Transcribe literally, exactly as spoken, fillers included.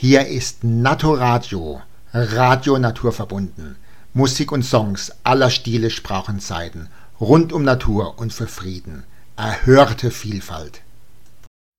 Hier ist Naturadio, Radio naturverbunden. Musik und Songs aller Stile, Sprachenzeiten, rund um Natur und für Frieden. Erhörte Vielfalt.